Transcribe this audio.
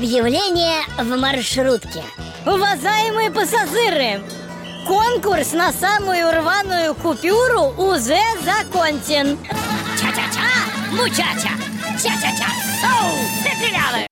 Объявление в маршрутке. Уважаемые пассажиры, конкурс на самую рваную купюру уже закончен. Ча-ча-ча, мучача, ча-ча-ча, соу, стреляли.